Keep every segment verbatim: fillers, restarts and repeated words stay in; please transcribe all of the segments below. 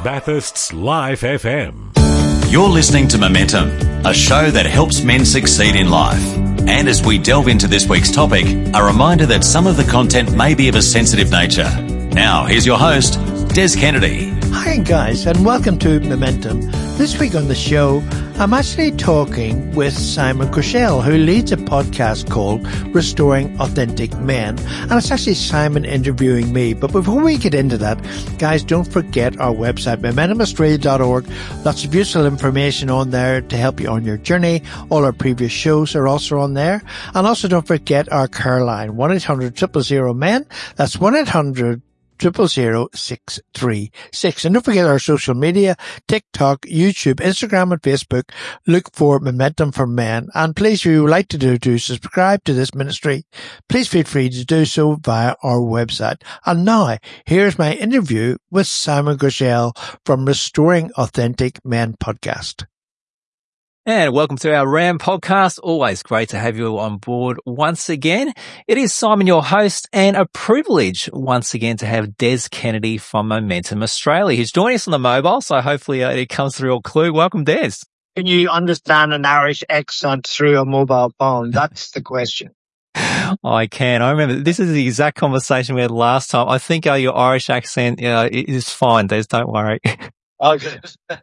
Bathurst's Life F M. You're listening to Momentum, a show that helps men succeed in life. And as we delve into this week's topic, a reminder that some of the content may be of a sensitive nature. Now, here's your host, Des Kennedy. Hi guys, and welcome to Momentum. This week on the show, I'm actually talking with Simon Groeschel, who leads a podcast called Restoring Authentic Men. And it's actually Simon interviewing me. But before we get into that, guys, don't forget our website, momentum australia dot org. Lots of useful information on there to help you on your journey. All our previous shows are also on there. And also don't forget our care line, one eight hundred, zero zero zero, men. That's one eight hundred, Triple zero six three six. And don't forget our social media, TikTok, YouTube, Instagram, and Facebook. Look for Momentum for Men. And please, if you would like to do to subscribe to this ministry, please feel free to do so via our website. And now, here's my interview with Simon Groeschel from Restoring Authentic Men podcast. And welcome to our RAM podcast. Always great to have you on board once again. It is Simon, your host, and a privilege once again to have Des Kennedy from Momentum Australia, who's joining us on the mobile. So hopefully uh, it comes through all clear. Welcome, Des. Can you understand an Irish accent through a mobile phone? That's the question. I can. I remember this is the exact conversation we had last time. I think uh, your Irish accent uh, is fine, Des. Don't worry. Okay.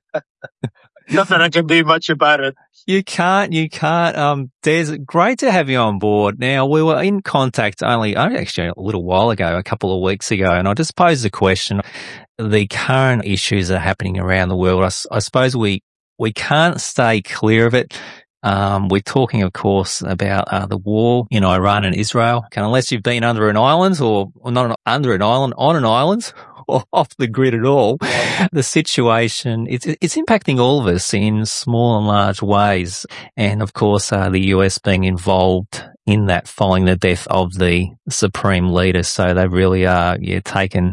Nothing I can do much about it. You can't, you can't. Um, Des, great to have you on board. Now, we were in contact only, actually a little while ago, a couple of weeks ago, and I just posed the question, the current issues that are happening around the world. I, I suppose we, we can't stay clear of it. Um, we're talking, of course, about uh, the war in Iran and Israel. And unless you've been under an island or, or not under an island, on an island, or off the grid at all, the situation, it's, it's impacting all of us in small and large ways. And of course, uh, the U S being involved in that following the death of the supreme leader. So they really are, yeah, taken.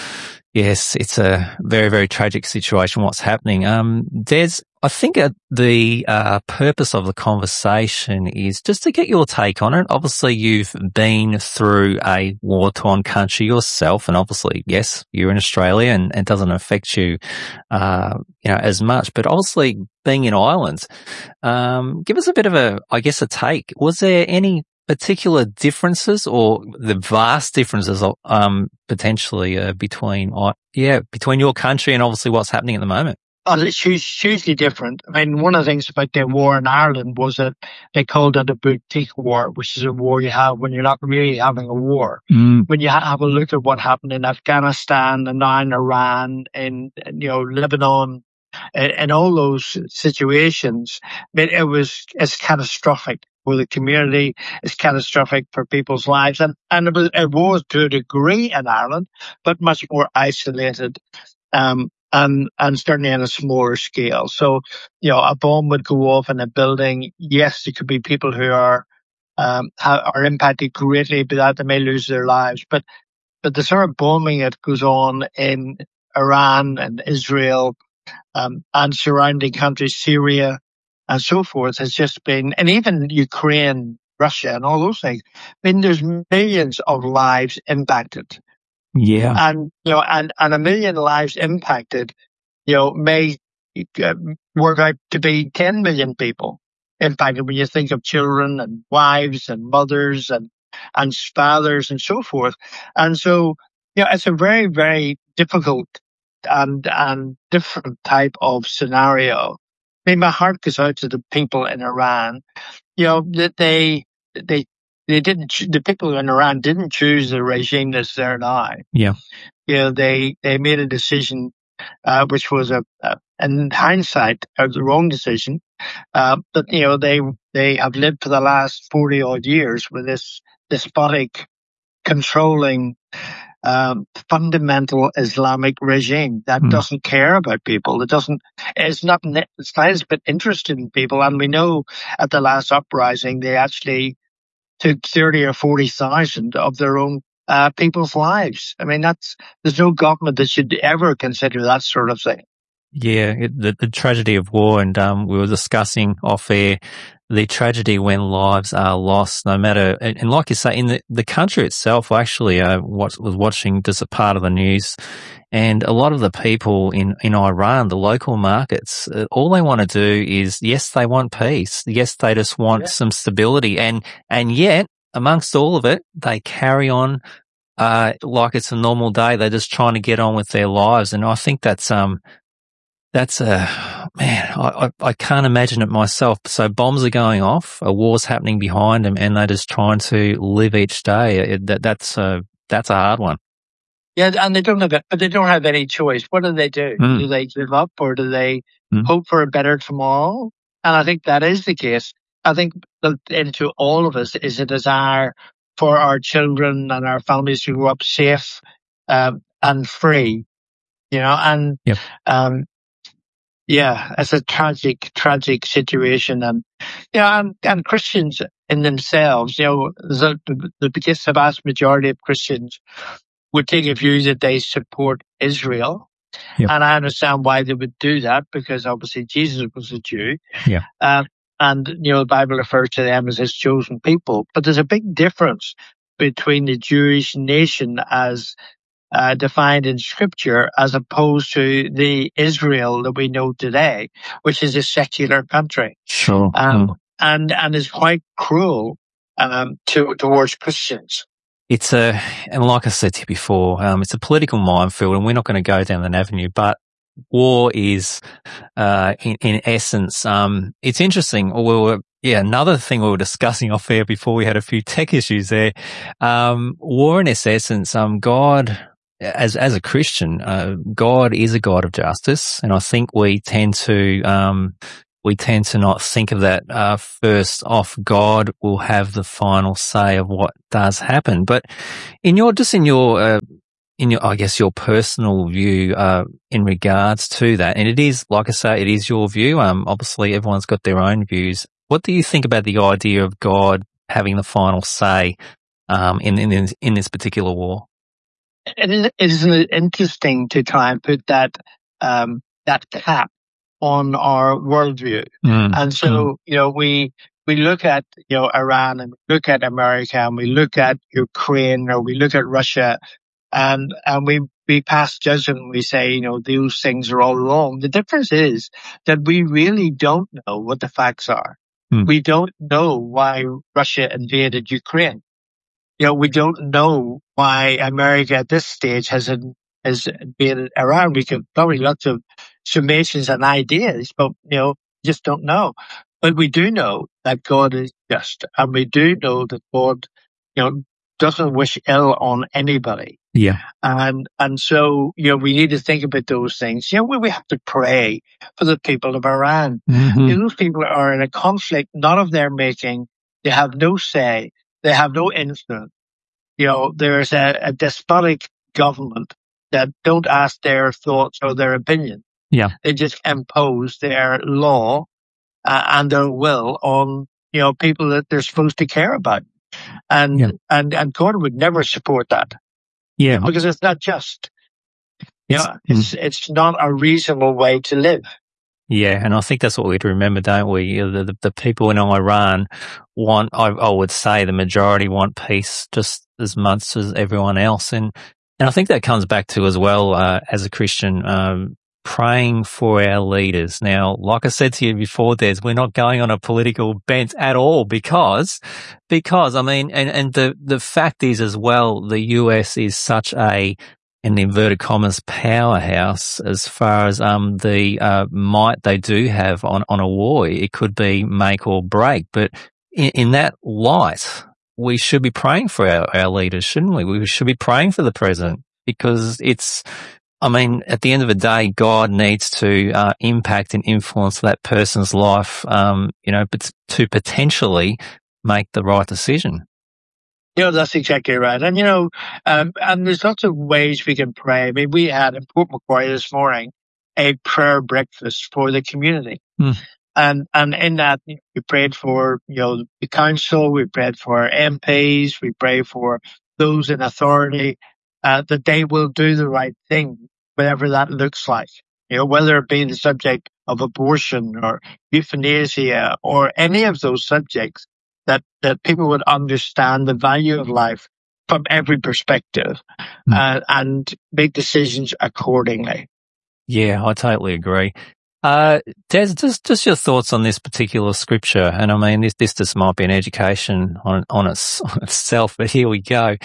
Yes, it's a very, very tragic situation, what's happening. Um, Des, I think uh, the uh, purpose of the conversation is just to get your take on it. Obviously, you've been through a war-torn country yourself, and obviously, yes, you're in Australia and it doesn't affect you, uh, you know, as much. But obviously, being in Ireland, um, give us a bit of a, I guess, a take. Was there any particular differences or the vast differences, um, potentially, uh, between, uh, yeah, between your country and obviously what's happening at the moment? Oh, it's hugely different. I mean, one of the things about the war in Ireland was that they called it a boutique war, which is a war you have when you're not really having a war. Mm. When you have a look at what happened in Afghanistan and now in Iran and, you know, Lebanon and, and all those situations, it, it was, it's catastrophic for the community. It's catastrophic for people's lives. And, and it was, it was to a degree in Ireland, but much more isolated. Um, And, and certainly on a smaller scale. So, you know, a bomb would go off in a building. Yes, there could be people who are, um, are impacted greatly by that. They may lose their lives. But, but the sort of bombing that goes on in Iran and Israel, um, and surrounding countries, Syria and so forth has just been, and even Ukraine, Russia and all those things. I mean, there's millions of lives impacted. Yeah. And, you know, and, and a million lives impacted, you know, may uh, work out to be ten million people impacted when you think of children and wives and mothers and, and fathers and so forth. And so, you know, it's a very, very difficult and, and different type of scenario. I mean, my heart goes out to the people in Iran, you know, that they, they, They didn't, the people in Iran didn't choose the regime that's there now. Yeah. You know, they, they made a decision, uh, which was a, a in hindsight, a wrong decision. Uh, but, you know, they, they have lived for the last forty odd years with this despotic, controlling, um, fundamental Islamic regime that mm. doesn't care about people. It doesn't, it's not, it's not a bit interested in people. And we know at the last uprising, they actually took thirty or forty thousand of their own uh, people's lives. I mean, that's, there's no government that should ever consider that sort of thing. Yeah, it, the, the tragedy of war, and um, we were discussing off air the tragedy when lives are lost, no matter, and, and like you say, in the, the country itself, I actually uh, was watching just a part of the news, and a lot of the people in, in Iran, the local markets, uh, all they want to do is, yes, they want peace. Yes, they just want yeah. some stability. And, and yet, amongst all of it, they carry on uh, like it's a normal day. They're just trying to get on with their lives. And I think that's, um, That's a, man, I, I, I can't imagine it myself. So bombs are going off, a war's happening behind them, and they're just trying to live each day. It, that, that's a, that's a hard one. Yeah, and they don't have, but they don't have any choice. What do they do? Mm. Do they give up, or do they mm. hope for a better tomorrow? And I think that is the case. I think that into all of us is a desire for our children and our families to grow up safe, um, and free, you know, and, yep. um, yeah, it's a tragic, tragic situation. And, you know, and, and Christians in themselves, you know, the, the, the vast majority of Christians would take a view that they support Israel. Yep. And I understand why they would do that, because obviously Jesus was a Jew. Yeah. Uh, and, you know, the Bible refers to them as his chosen people. But there's a big difference between the Jewish nation as Uh, defined in Scripture, as opposed to the Israel that we know today, which is a secular country. Sure. Um, mm. and, and is quite cruel, um, to, towards Christians. It's a, and like I said to you before, um, it's a political minefield, and we're not going to go down that avenue, but war is, uh, in, in essence, um, it's interesting. We were, yeah, another thing we were discussing off air before we had a few tech issues there. Um, war in its essence, um, God, As as a Christian, uh, God is a God of justice, and I think we tend to um, we tend to not think of that uh, first off. God will have the final say of what does happen. But in your just in your uh, in your I guess your personal view uh, in regards to that, and it is like I say, it is your view. Um, obviously, everyone's got their own views. What do you think about the idea of God having the final say um, in in in this particular war? It is, it is interesting to try and put that um, that cap on our worldview. Mm. And so, mm. you know, we we look at, you know, Iran, and we look at America, and we look at Ukraine, or we look at Russia, and and we we pass judgment, and we say, you know, those things are all wrong. The difference is that we really don't know what the facts are. Mm. We don't know why Russia invaded Ukraine. You know, we don't know why America at this stage has has been around. We can probably lots of summations and ideas, but, you know, just don't know. But we do know that God is just, and we do know that God, you know, doesn't wish ill on anybody. Yeah. And, and so, you know, we need to think about those things. You know, we, we have to pray for the people of Iran. Mm-hmm. You know, those people are in a conflict not of their making. They have no say. They have no influence. You know, there's a, a despotic government that don't ask their thoughts or their opinion. Yeah. They just impose their law uh, and their will on, you know, people that they're supposed to care about. And, yeah. and, and God would never support that. Yeah. Because it's not just. You it's, know, it's, mm. it's not a reasonable way to live. Yeah, and I think that's what we to remember, don't we? The, the, the people in Iran want, I, I would say the majority want peace just as much as everyone else. And, and I think that comes back to as well, uh, as a Christian, um, praying for our leaders. Now, like I said to you before, Des, we're not going on a political bent at all because, because I mean, and, and the, the fact is as well, the U S is such a, in the inverted commas, powerhouse as far as um the uh, might they do have on, on a war. It could be make or break. But in, in that light, we should be praying for our, our leaders, shouldn't we? We should be praying for the president because it's, I mean, at the end of the day, God needs to uh, impact and influence that person's life, um, you know, but to potentially make the right decision. You know, that's exactly right. And, you know, um, and there's lots of ways we can pray. I mean, we had in Port Macquarie this morning a prayer breakfast for the community. Mm. And, and in that, we prayed for, you know, the council, we prayed for M Ps, we pray for those in authority, uh, that they will do the right thing, whatever that looks like. You know, whether it be the subject of abortion or euthanasia or any of those subjects, that, that people would understand the value of life from every perspective mm. uh, and make decisions accordingly. Yeah, I totally agree. Uh, Des, just, just your thoughts on this particular scripture. And I mean, this, this just might be an education on, on, its, on itself, but here we go.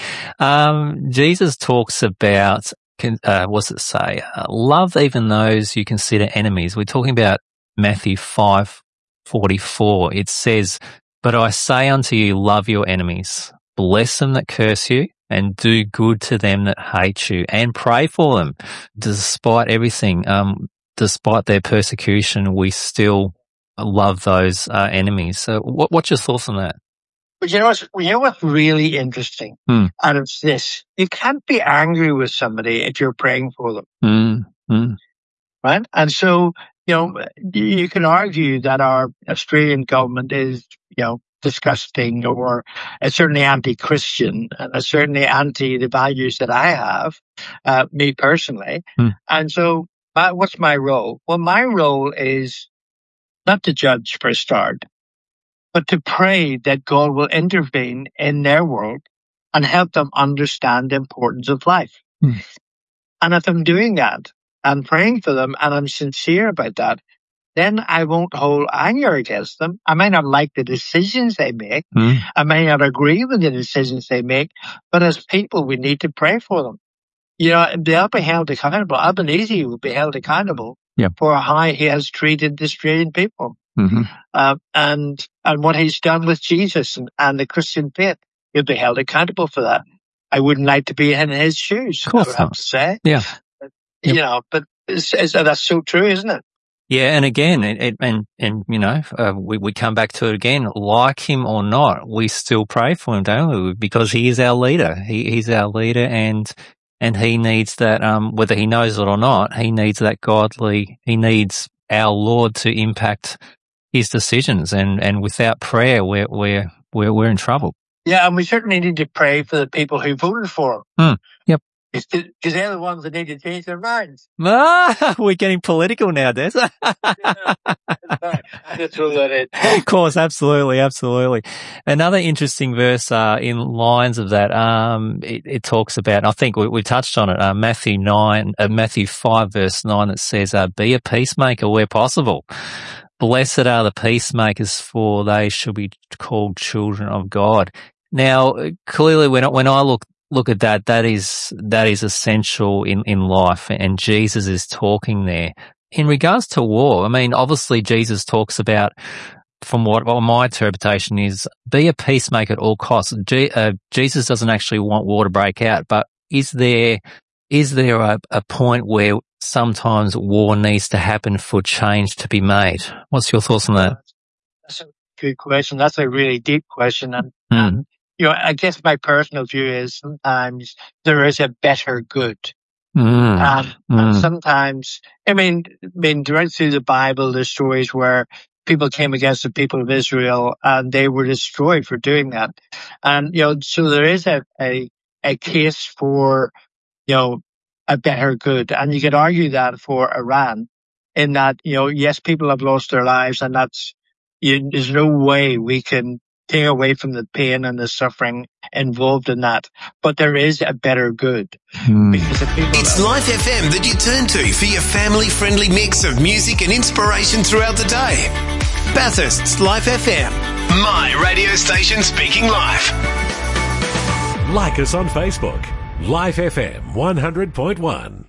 Um, Jesus talks about, uh, what's it say? Uh, love even those you consider enemies. We're talking about Matthew five forty-four. It says, but I say unto you, love your enemies, bless them that curse you, and do good to them that hate you, and pray for them despite everything. Um, Despite their persecution, we still love those uh, enemies. So what, what's your thoughts on that? But you know what's, you know what's really interesting? Hmm. And it's this. You can't be angry with somebody if you're praying for them. Hmm. Hmm. Right? And so, you know, you can argue that our Australian government is, you know, disgusting, or it's certainly anti-Christian, and it's certainly anti the values that I have, uh, me personally. Hmm. And so, Uh, what's my role? Well, my role is not to judge for a start, but to pray that God will intervene in their world and help them understand the importance of life. Hmm. And if I'm doing that and praying for them and I'm sincere about that, then I won't hold anger against them. I may not like the decisions they make. Hmm. I may not agree with the decisions they make, but as people, we need to pray for them. You know, they'll be held accountable. Albanese will be held accountable yep. for how he has treated the Australian people, mm-hmm. uh, and and what he's done with Jesus and, and the Christian faith. He'll be held accountable for that. I wouldn't like to be in his shoes, of course I would not. have to say. Yeah. But, you yep. know, but it's, it's, that's so true, isn't it? Yeah, and again, it, it, and and you know, uh, we we come back to it again. Like him or not, we still pray for him, don't we? Because he is our leader. He he's our leader, and. And he needs that, um, whether he knows it or not, he needs that godly, he needs our Lord to impact his decisions. And, and without prayer, we're, we're, we're, we're in trouble. Yeah, and we certainly need to pray for the people who voted for him. Mm, yep. Because they're the ones that need to change their minds. Ah, we're getting political now, Des. Of course, absolutely, absolutely. Another interesting verse uh, in lines of that, um, it, it talks about, I think we, we touched on it, uh, Matthew nine, uh, Matthew five, verse nine, that says, uh, "Be a peacemaker where possible. Blessed are the peacemakers, for they shall be called children of God." Now, clearly, when I, when I look look at that, that is that is essential in, in life, and Jesus is talking there. In regards to war, I mean, obviously Jesus talks about, from what well, my interpretation is, be a peacemaker at all costs. G, uh, Jesus doesn't actually want war to break out, but is there is there a, a point where sometimes war needs to happen for change to be made? What's your thoughts on that? That's a good question. That's a really deep question, and. Mm. and you know, I guess my personal view is sometimes there is a better good. Mm. Um, mm. And sometimes, I mean, I mean, right through the Bible, there's stories where people came against the people of Israel and they were destroyed for doing that. And, you know, so there is a, a, a case for, you know, a better good. And you could argue that for Iran in that, you know, yes, people have lost their lives, and that's, you, there's no way we can take away from the pain and the suffering involved in that. But there is a better good. Hmm. Because the people It's that- Life F M that you turn to for your family-friendly mix of music and inspiration throughout the day. Bathurst's Life F M, my radio station speaking live. Like us on Facebook. Life F M one hundred point one.